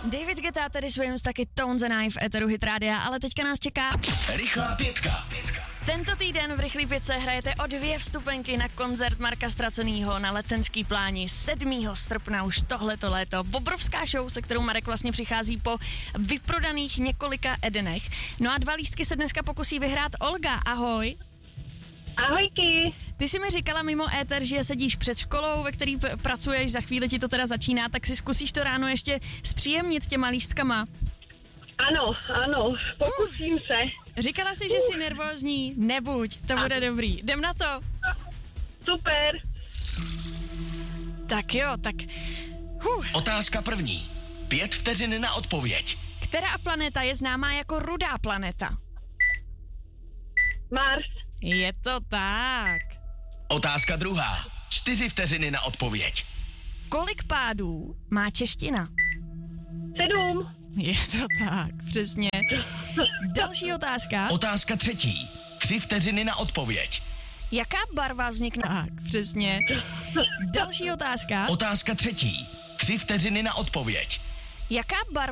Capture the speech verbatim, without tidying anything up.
David Guetta, tedy Swims, taky Tones and I v éteru Hit Rádia, ale teďka nás čeká Rychlá pětka. Tento týden v Rychlý pětce hrajete o dvě vstupenky na koncert Marka Stracenýho na Letenský pláni sedmého srpna už tohleto léto. Obrovská show, se kterou Marek vlastně přichází po vyprodaných několika ednech. No a dva lístky se dneska pokusí vyhrát Olga. Ahoj. Ahojky. Ty jsi mi říkala mimo éter, že sedíš před školou, ve který p- pracuješ, za chvíli ti to teda začíná, tak si zkusíš to ráno ještě zpříjemnit těma lístkama. Ano, ano, pokusím se. Říkala jsi, že jsi nervózní, nebuď, to bude dobrý. Jdem na to. Super. Tak jo, tak... Huh. Otázka první. Pět vteřin na odpověď. Která planeta je známá jako rudá planeta? Mars. Je to tak. Otázka druhá. Čtyři vteřiny na odpověď. Kolik pádů má čeština? Sedm. Je to tak, přesně. Další otázka. Otázka třetí. Tři vteřiny na odpověď. Jaká barva vznikne? Tak, přesně. Další otázka. Otázka třetí. Tři vteřiny na odpověď. Jaká barva